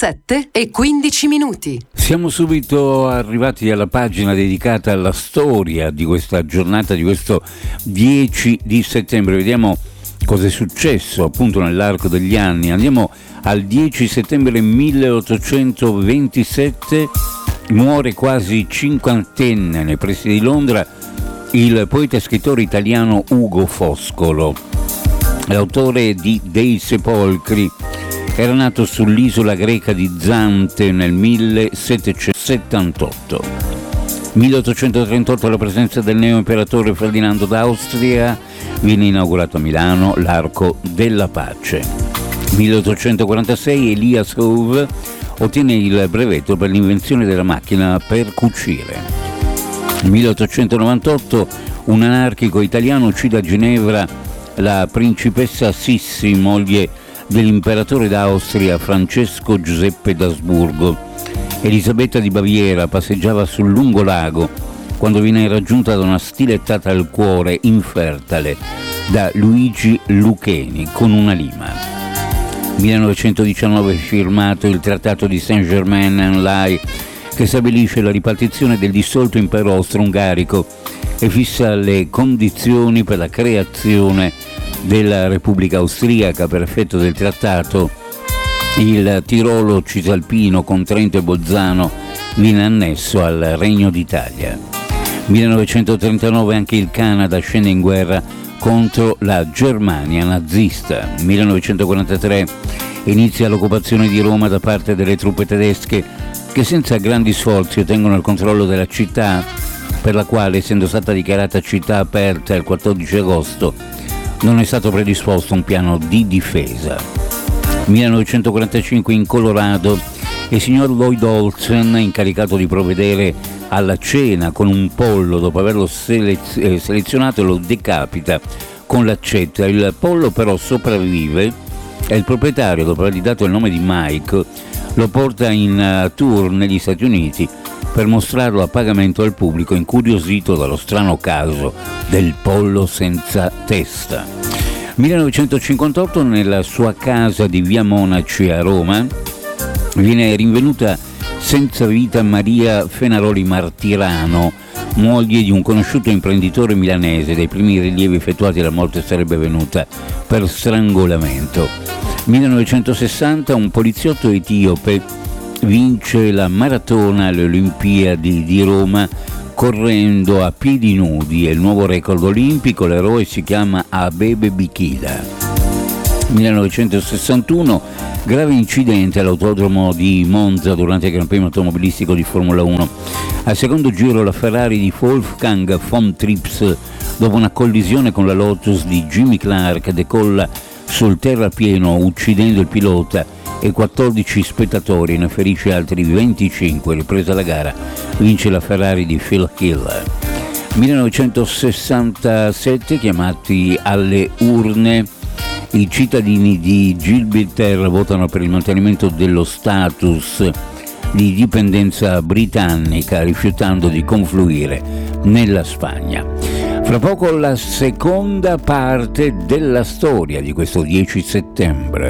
7:15. Siamo subito arrivati alla pagina dedicata alla storia di questa giornata, di questo 10 di settembre. Vediamo cosa è successo appunto nell'arco degli anni. Andiamo al 10 settembre 1827, muore quasi cinquantenne nei pressi di Londra il poeta e scrittore italiano Ugo Foscolo, l'autore di Dei Sepolcri. Era nato sull'isola greca di Zante nel 1778. 1838 la presenza del neo imperatore Ferdinando d'Austria, viene inaugurato a Milano l'Arco della Pace. 1846 Elias Howe ottiene il brevetto per l'invenzione della macchina per cucire. 1898 un anarchico italiano uccide a Ginevra la principessa Sissi, moglie dell'imperatore d'Austria Francesco Giuseppe d'Asburgo. Elisabetta di Baviera passeggiava sul lungo lago quando viene raggiunta da una stilettata al cuore infertile da Luigi Lucchesi con una lima. 1919 firmato il Trattato di Saint-Germain-en-Laye, che stabilisce la ripartizione del dissolto impero austro-ungarico e fissa le condizioni per la creazione della Repubblica Austriaca. Per effetto del trattato il Tirolo Cisalpino con Trento e Bolzano viene annesso al Regno d'Italia. 1939 anche il Canada scende in guerra contro la Germania nazista. 1943 inizia l'occupazione di Roma da parte delle truppe tedesche, che senza grandi sforzi ottengono il controllo della città, per la quale, essendo stata dichiarata città aperta il 14 agosto, non è stato predisposto un piano di difesa. 1945 in Colorado il signor Lloyd Olsen, incaricato di provvedere alla cena con un pollo, dopo averlo selezionato, lo decapita con l'accetta. Il pollo però sopravvive e il proprietario, dopo avergli dato il nome di Mike, lo porta in tour negli Stati Uniti per mostrarlo a pagamento al pubblico incuriosito dallo strano caso del pollo senza testa. 1958 nella sua casa di Via Monaci a Roma viene rinvenuta senza vita Maria Fenaroli Martirano, moglie di un conosciuto imprenditore milanese. Dai primi rilievi effettuati la morte sarebbe venuta per strangolamento. 1960 un poliziotto etiope vince la maratona alle Olimpiadi di Roma correndo a piedi nudi, è il nuovo record olimpico, l'eroe si chiama Abebe Bikila. 1961 grave incidente all'autodromo di Monza durante il Gran Premio automobilistico di Formula 1. Al secondo giro la Ferrari di Wolfgang von Trips, dopo una collisione con la Lotus di Jimmy Clark, decolla sul terrapieno uccidendo il pilota e 14 spettatori, ne ferisce altri 25. Ripresa la gara, vince la Ferrari di Phil Hill. 1967 chiamati alle urne, i cittadini di Gibraltar votano per il mantenimento dello status di dipendenza britannica, rifiutando di confluire nella Spagna. Fra poco la seconda parte della storia di questo 10 settembre.